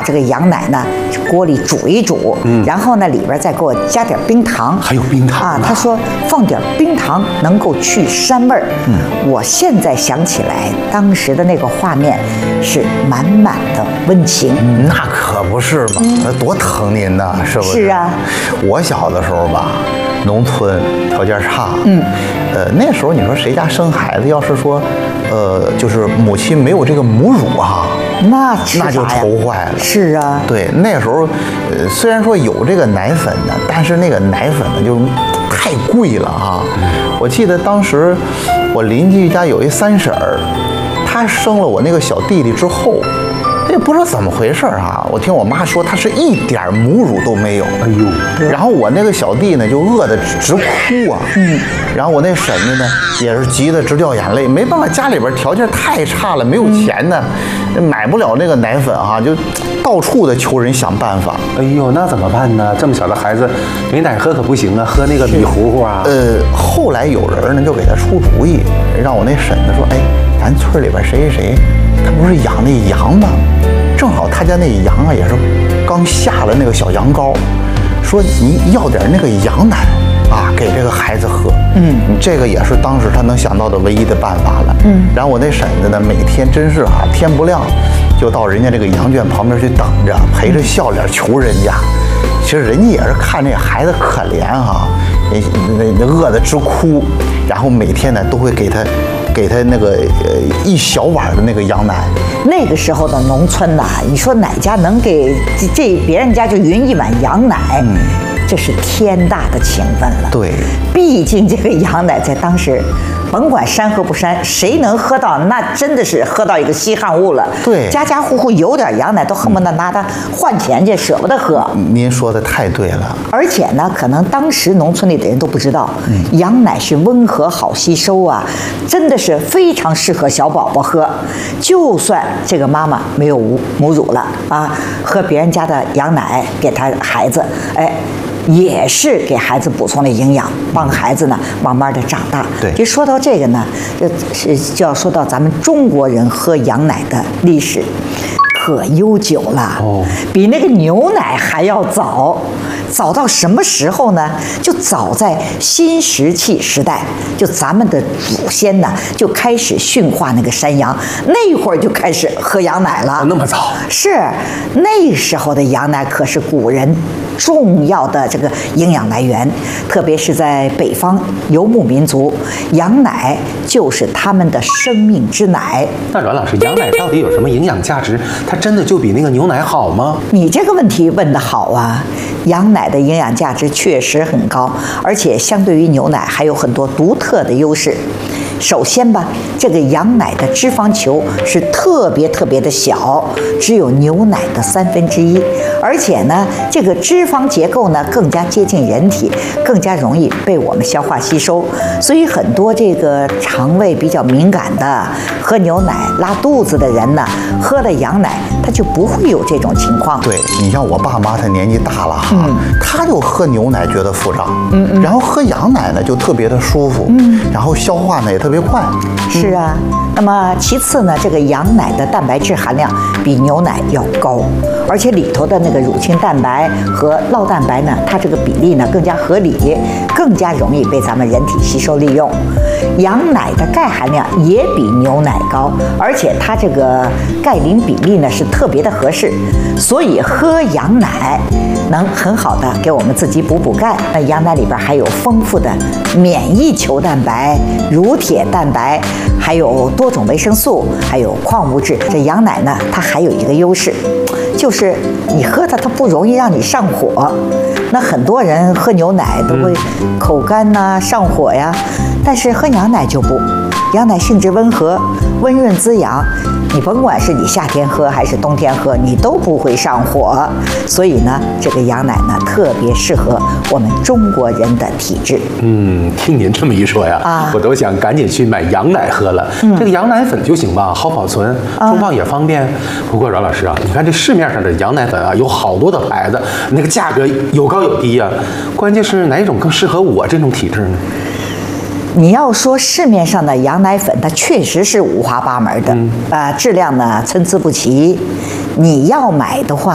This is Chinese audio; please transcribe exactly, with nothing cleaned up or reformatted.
这个羊奶呢锅里煮一煮，嗯，然后呢里边再给我加点冰糖， 还有冰糖啊。他说放点冰糖能够去膻味儿。嗯，我现在想起来，当时的那个画面是满满的温情。 嗯、那可不是嘛，那、嗯、多疼您呐，是不是？ 是啊， 我小的时候吧，农村条件差，嗯，呃，那时候你说谁家生孩子，要是说，呃，就是母亲没有这个母乳啊。 那那就愁坏了。 是啊， 对，那时候，呃，虽然说有这个奶粉呢，但是那个奶粉呢就太贵了啊。我记得当时我邻居家有一三婶儿，她生了我那个小弟弟之后，也不知道怎么回事啊。我听我妈说，她是一点母乳都没有。哎呦，然后我那个小弟呢就饿得直哭啊。嗯，然后我那婶子呢也是急得直掉眼泪，没办法，家里边条件太差了，没有钱呢。嗯，买不了那个奶粉啊，就到处的求人想办法。 哎呦，那怎么办呢？这么小的孩子没奶喝可不行啊，喝那个米糊糊啊。 呃，后来有人呢就给他出主意，让我那婶子说，哎，咱村里边谁谁谁，他不是养那羊吗？正好他家那羊啊也是刚下了那个小羊羔，说你要点那个羊奶啊，给这个孩子喝。嗯，这个也是当时他能想到的唯一的办法了。嗯，然后我那婶子呢，每天真是啊，天不亮就到人家这个羊圈旁边去等着，陪着笑脸求人家。其实人家也是看这孩子可怜哈、啊，那那饿得直哭，然后每天呢都会给他给他那个呃一小碗的那个羊奶。 那个时候的农村呐、啊，你说哪家能给这这别人家就匀一碗羊奶？嗯，这是天大的情分了。 对， 毕竟这个羊奶在当时，甭管膻和不膻，谁能喝到，那真的是喝到一个稀罕物了。 对， 家家户户有点羊奶，都恨不得拿它换钱去，舍不得喝。 您说的太对了。 而且呢，可能当时农村里的人都不知道，嗯、羊奶是温和好吸收啊，真的是非常适合小宝宝喝。就算这个妈妈没有母乳了啊，喝别人家的羊奶给他孩子，哎。也是给孩子补充了营养，帮孩子呢慢慢的长大。 对， 就说到这个呢，就是就要说到咱们中国人喝羊奶的历史，可悠久了。哦，比那个牛奶还要早。早到什么时候呢？就早在新石器时代，就咱们的祖先呢就开始驯化那个山羊，那会儿就开始喝羊奶了。 哦，那么早？ 是，那时候的羊奶可是古人重要的这个营养来源，特别是在北方游牧民族，羊奶就是他们的生命之奶。 那阮老师，羊奶到底有什么营养价值？它真的就比那个牛奶好吗？ 你这个问题问得好啊！羊奶的营养价值确实很高，而且相对于牛奶还有很多独特的优势。首先吧，这个羊奶的脂肪球是特别特别的小，只有牛奶的三分之一，而且呢，这个脂肪结构呢更加接近人体，更加容易被我们消化吸收。所以很多这个肠胃比较敏感的、喝牛奶拉肚子的人呢，喝了羊奶他就不会有这种情况。 对，你像我爸妈，他年纪大了哈，嗯、他就喝牛奶觉得腹胀，嗯嗯，然后喝羊奶呢就特别的舒服，嗯，然后消化呢也特别快。 是啊，那么其次呢，这个羊奶的蛋白质含量比牛奶要高，而且里头的那个乳清蛋白和酪蛋白呢，它这个比例呢更加合理，更加容易被咱们人体吸收利用。羊奶的钙含量也比牛奶高，而且它这个钙磷比例呢是特别的合适，所以喝羊奶能很好的给我们自己补补钙。那羊奶里边还有丰富的免疫球蛋白、乳铁蛋白，还有多种维生素，还有矿物质。这羊奶呢，它还有一个优势，就是你喝它，它不容易让你上火。那很多人喝牛奶都会口干呐、啊、上火呀，但是喝羊奶就不。羊奶性质温和，温润滋养，你甭管是你夏天喝还是冬天喝，你都不会上火。所以呢，这个羊奶呢特别适合我们中国人的体质。 嗯，听您这么一说呀，啊，我都想赶紧去买羊奶喝了。嗯、这个羊奶粉就行吧，好保存，冲放也方便。啊、不过阮老师啊，你看这市面上的羊奶粉啊，有好多的牌子，那个价格有高有低啊。关键是哪一种更适合我这种体质呢？ 你要说市面上的羊奶粉，它确实是五花八门的，嗯、呃，质量呢参差不齐。你要买的话，